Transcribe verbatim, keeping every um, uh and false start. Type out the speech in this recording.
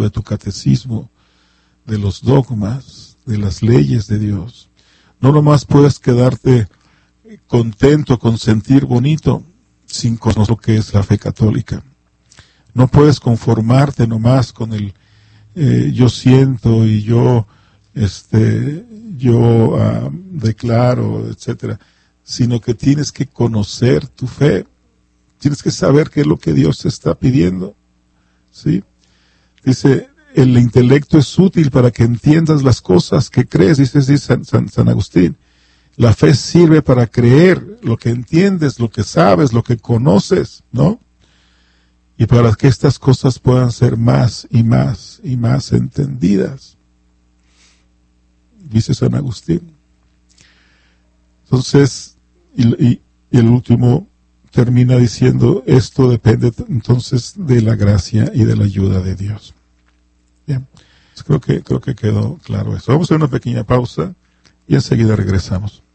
de tu catecismo, de los dogmas, de las leyes de Dios. No nomás puedes quedarte contento con sentir bonito sin conocer lo que es la fe católica. No puedes conformarte nomás con el eh, yo siento y yo este yo uh, declaro, etcétera, sino que tienes que conocer tu fe. Tienes que saber qué es lo que Dios te está pidiendo. ¿Sí? Dice, el intelecto es útil para que entiendas las cosas que crees, dice, dice San, San, San Agustín. La fe sirve para creer lo que entiendes, lo que sabes, lo que conoces, ¿no? Y para que estas cosas puedan ser más y más y más entendidas, dice San Agustín. Entonces, y, y, y el último termina diciendo, esto depende entonces de la gracia y de la ayuda de Dios. Bien, pues creo que, creo que quedó claro eso. Vamos a hacer una pequeña pausa y enseguida regresamos.